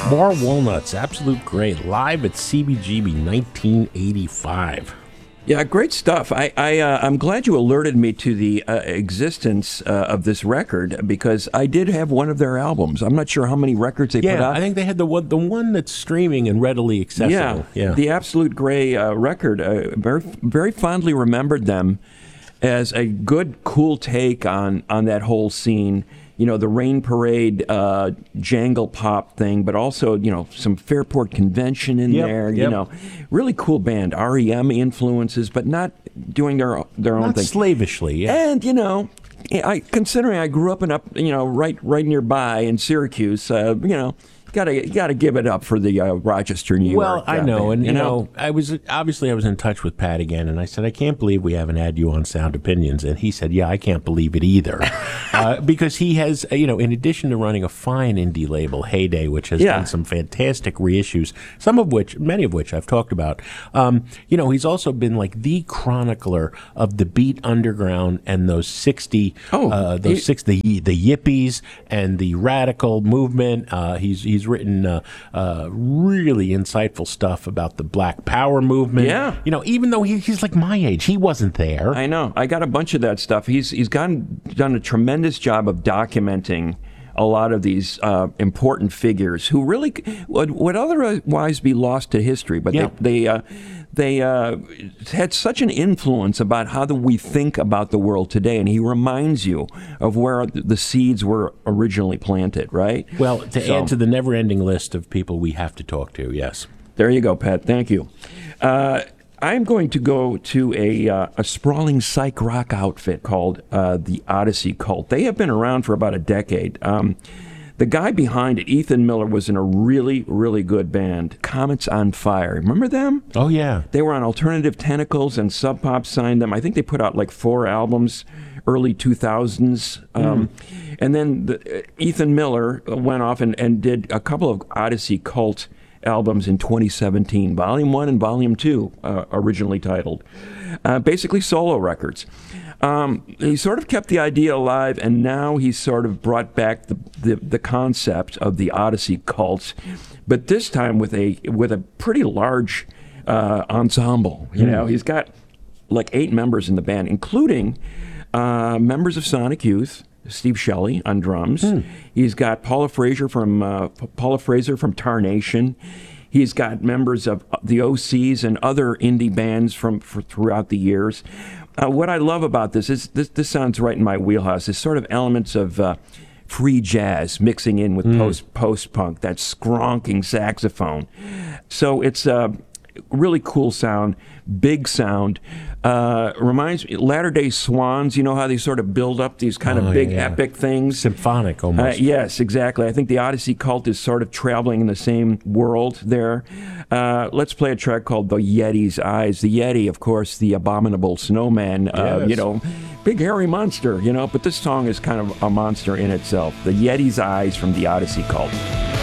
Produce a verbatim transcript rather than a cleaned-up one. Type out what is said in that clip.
More Walnuts, Absolute Grey, live at C B G B nineteen eighty-five. Yeah, great stuff. I, I, uh, I'm glad you alerted me to the uh, existence uh, of this record because I did have one of their albums. I'm not sure how many records they yeah, put out. I think they had the one, the one that's streaming and readily accessible. Yeah, yeah. the Absolute Grey uh, record. Uh, very, very fondly remembered them as a good, cool take on on that whole scene. You know, the Rain Parade uh, jangle pop thing, but also, you know, some Fairport Convention in Yep, there. yep. You know, really cool band. R E M influences, but not doing their their own Not thing. slavishly, yeah. And you know, I considering I grew up in up, you know, right right nearby in Syracuse. Uh, you know, gotta gotta give it up for the uh, Rochester, New York. Well, I uh, know, band, and you know, I was obviously I was in touch with Pat again, and I said, I can't believe we haven't had you on Sound Opinions, and he said, yeah, I can't believe it either, uh, because he has, uh, you know, in addition to running a fine indie label, Heyday, which has Yeah. done some fantastic reissues, some of which, many of which I've talked about. Um, you know, he's also been like the chronicler of the beat underground and those sixty, Oh, uh, those he- six the the yippies and the radical movement. Uh, he's he's written uh, uh, really insightful stuff about the Black Power movement. Yeah. You know, even though he, he's like my age, he wasn't there. I know. I got a bunch of that stuff. He's he's gotten done a tremendous job of documenting a lot of these uh, important figures who really c- would, would otherwise be lost to history, but Yeah. they they, uh, they uh, had such an influence about how the, we think about the world today, and he reminds you of where the seeds were originally planted, right? Well, to So- add to the never-ending list of people we have to talk to, yes. There you go, Pat. Thank you. Uh, I'm going to go to a uh, a sprawling psych rock outfit called uh, the Odyssey Cult. They have been around for about a decade. Um, the guy behind it, Ethan Miller, was in a really, really good band, Comets on Fire. Remember them? Oh, yeah. They were on Alternative Tentacles, and Sub Pop signed them. I think they put out like four albums, early two thousands. Um, And then the, Ethan Miller went off and, and did a couple of Odyssey Cult albums in twenty seventeen, Volume one and Volume two, uh, originally titled. Uh, basically solo records. Um, he sort of kept the idea alive, and now he's sort of brought back the, the, the concept of the Odyssey Cult, but this time with a with a pretty large uh, ensemble. You know, he's got like eight members in the band, including uh, members of Sonic Youth, Steve Shelley on drums. He's got Paula Fraser from uh, P- Paula Fraser from Tarnation. He's got members of the O Cs and other indie bands from for throughout the years. Uh, what I love about this is this, this sounds right in my wheelhouse. There's sort of elements of uh, free jazz mixing in with post post punk, that skronking saxophone. So it's a really cool sound, big sound. Uh, reminds me Latter Day Swans. You know how they sort of build up these kind Oh, of big yeah. epic things. Symphonic Uh, almost. yes, exactly. I think the Odyssey Cult is sort of traveling in the same world there. Uh, let's play a track called The Yeti's Eyes. The Yeti, of course, the abominable snowman, uh, Yes. you know, big hairy monster, you know, but this song is kind of a monster in itself. The Yeti's Eyes from the Odyssey Cult.